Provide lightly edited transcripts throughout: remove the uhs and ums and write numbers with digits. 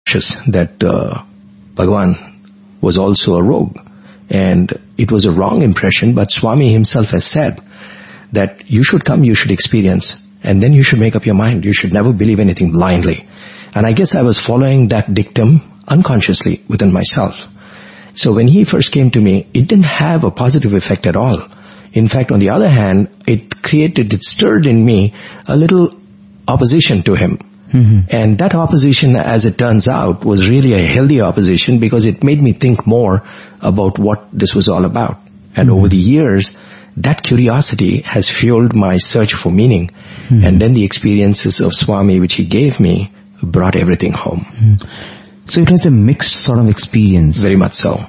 that Bhagavan was also a rogue. And it was a wrong impression, but Swami himself has said that you should come, you should experience, and then you should make up your mind. You should never believe anything blindly. And I guess I was following that dictum unconsciously within myself. So when he first came to me, it didn't have a positive effect at all. In fact, on the other hand, it stirred in me a little opposition to him. Mm-hmm. And that opposition, as it turns out, was really a healthy opposition because it made me think more about what this was all about. And over the years, that curiosity has fueled my search for meaning. Mm-hmm. And then the experiences of Swami, which he gave me, brought everything home. Mm-hmm. So it was a mixed sort of experience. Very much so.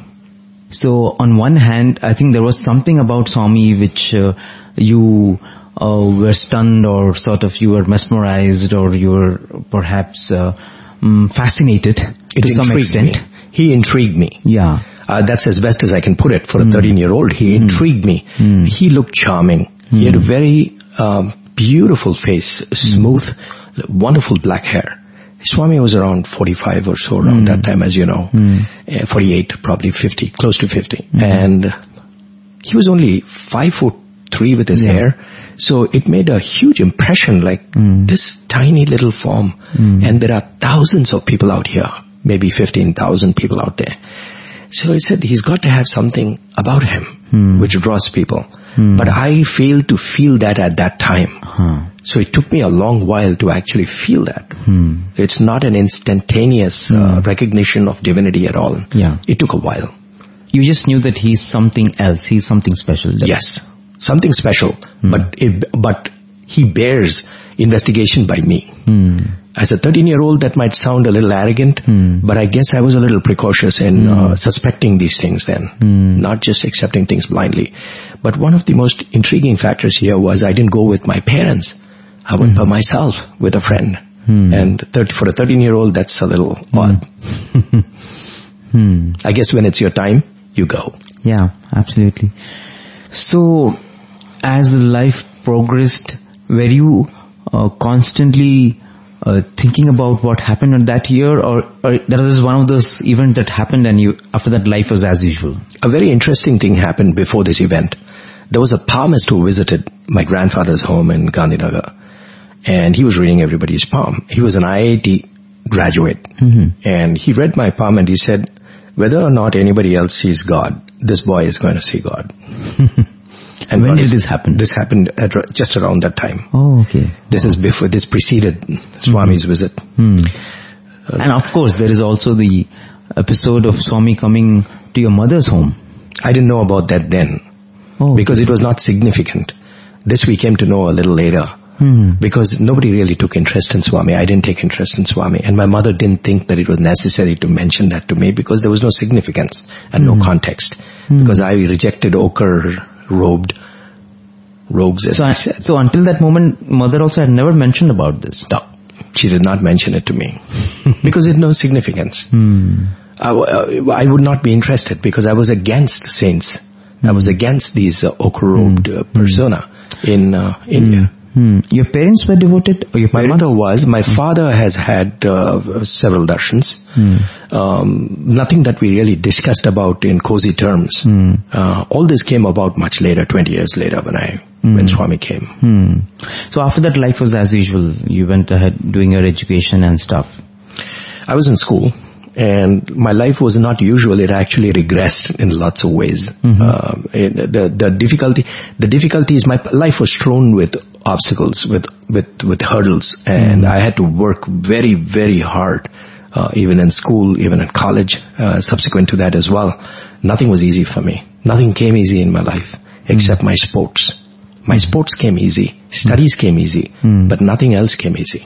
So on one hand, I think there was something about Swami which you were stunned, or sort of you were mesmerized, or you were perhaps fascinated to some extent. He intrigued me. Yeah. That's as best as I can put it for a 13-year-old. He intrigued me. He looked charming. He had a very beautiful face, smooth, wonderful black hair. Swami was around 45 or so around that time, as you know. 48, probably 50, close to 50. And he was only 5'3" with his hair. So it made a huge impression, like this tiny little form. And there are thousands of people out here, maybe 15,000 people out there. So he said he's got to have something about him which draws people. But I failed to feel that at that time. So it took me a long while to actually feel that. It's not an instantaneous recognition of divinity at all. Yeah. It took a while. You just knew that he's something else. He's something special. Yes. Something special. But he bears investigation by me. As a 13-year-old, that might sound a little arrogant, but I guess I was a little precocious in suspecting these things then, not just accepting things blindly. But one of the most intriguing factors here was I didn't go with my parents. I went by myself with a friend. And for a 13-year-old, that's a little odd. I guess when it's your time, you go. Yeah, absolutely. So, as the life progressed, were you constantly thinking about what happened in that year, or that was one of those events that happened and after that life was as usual? A very interesting thing happened before this event. There was a palmist who visited my grandfather's home in Gandhinagar, and he was reading everybody's palm. He was an IIT graduate, and he read my palm and he said, whether or not anybody else sees God, this boy is going to see God. And when did this happen? This happened just around that time. Oh, okay. This preceded Swami's visit. And of course, there is also the episode of Swami coming to your mother's home. I didn't know about that then. Oh, because it was not significant. This we came to know a little later. Because nobody really took interest in Swami. I didn't take interest in Swami. And my mother didn't think that it was necessary to mention that to me because there was no significance and no context. Because I rejected ochre-robed rogues, as I said. So until that moment, mother also had never mentioned about this? No, she did not mention it to me. Because it had no significance. I would not be interested because I was against saints. I was against these ochre-robed persona in India. Your parents were devoted? Or my mother was. My father has had several darshans. Nothing that we really discussed about in cozy terms. All this came about much later, 20 years later when Swami came. So after that life was as usual. You went ahead doing your education and stuff. I was in school. And my life was not usual. It actually regressed in lots of ways. The difficulty is my life was strewn with obstacles, with hurdles, and I had to work very, very hard, even in school, even in college, subsequent to that as well. Nothing was easy for me. Nothing came easy in my life except my sports. My sports came easy. Studies came easy, but nothing else came easy.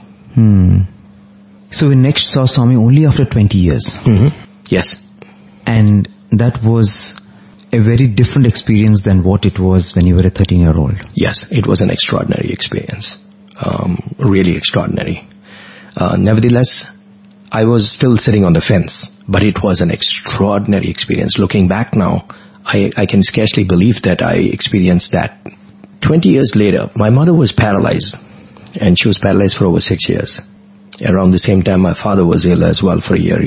So we next saw Swami only after 20 years. Yes. And that was a very different experience than what it was when you were a 13-year-old. Yes, it was an extraordinary experience. Really extraordinary. Nevertheless, I was still sitting on the fence, but it was an extraordinary experience. Looking back now, I can scarcely believe that I experienced that. 20 years later, my mother was paralyzed, and she was paralyzed for over 6 years. Around the same time, my father was ill as well for a year.